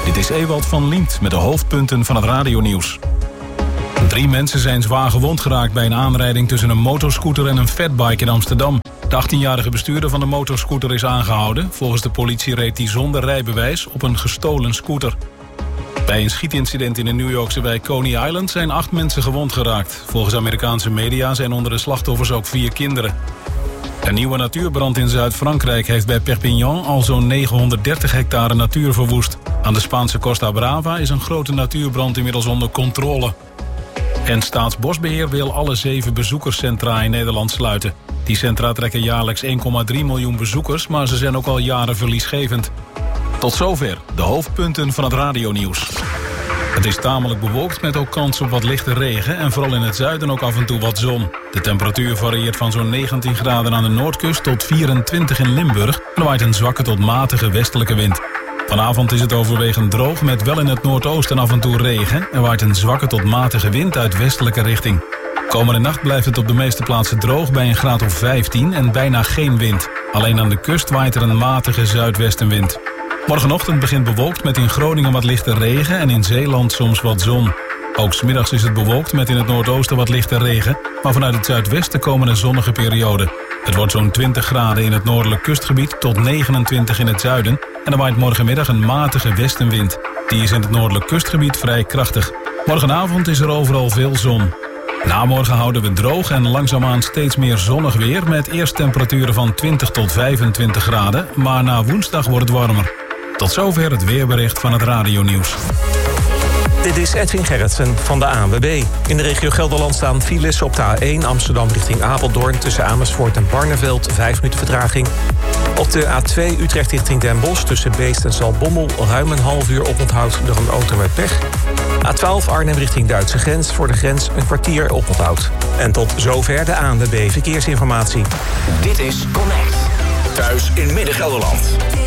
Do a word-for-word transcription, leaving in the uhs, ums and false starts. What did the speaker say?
Dit is Ewald van Liemt met de hoofdpunten van het radionieuws. Drie mensen zijn zwaar gewond geraakt bij een aanrijding tussen een motorscooter en een fatbike in Amsterdam. De achttienjarige bestuurder van de motorscooter is aangehouden. Volgens de politie reed hij zonder rijbewijs op een gestolen scooter. Bij een schietincident in de New Yorkse wijk Coney Island zijn acht mensen gewond geraakt. Volgens Amerikaanse media zijn onder de slachtoffers ook vier kinderen. Een nieuwe natuurbrand in Zuid-Frankrijk heeft bij Perpignan al zo'n negenhonderddertig hectare natuur verwoest. Aan de Spaanse Costa Brava is een grote natuurbrand inmiddels onder controle. En Staatsbosbeheer wil alle zeven bezoekerscentra in Nederland sluiten. Die centra trekken jaarlijks één komma drie miljoen bezoekers, maar ze zijn ook al jaren verliesgevend. Tot zover de hoofdpunten van het radionieuws. Het is tamelijk bewolkt met ook kans op wat lichte regen en vooral in het zuiden ook af en toe wat zon. De temperatuur varieert van zo'n negentien graden aan de noordkust tot vierentwintig in Limburg en er waait een zwakke tot matige westelijke wind. Vanavond is het overwegend droog met wel in het noordoosten af en toe regen. Er waait een zwakke tot matige wind uit westelijke richting. Komende nacht blijft het op de meeste plaatsen droog bij een graad of vijftien en bijna geen wind. Alleen aan de kust waait er een matige zuidwestenwind. Morgenochtend begint bewolkt met in Groningen wat lichte regen en in Zeeland soms wat zon. Ook 's middags is het bewolkt met in het noordoosten wat lichte regen, maar vanuit het zuidwesten komen er zonnige perioden. Het wordt zo'n twintig graden in het noordelijk kustgebied tot negenentwintig in het zuiden en er waait morgenmiddag een matige westenwind. Die is in het noordelijk kustgebied vrij krachtig. Morgenavond is er overal veel zon. Na morgen houden we droog en langzaamaan steeds meer zonnig weer met eerst temperaturen van twintig tot vijfentwintig graden, maar na woensdag wordt het warmer. Tot zover het weerbericht van het radionieuws. Dit is Edwin Gerritsen van de A N W B. In de regio Gelderland staan files op de A één Amsterdam richting Apeldoorn tussen Amersfoort en Barneveld, vijf minuten vertraging. Op de A twee Utrecht richting Den Bosch tussen Beest en Zaltbommel ruim een half uur oponthoud door een auto met pech. A twaalf Arnhem richting Duitse grens, voor de grens een kwartier oponthoud. En tot zover de A N W B Verkeersinformatie. Dit is Connect. Thuis in Midden-Gelderland.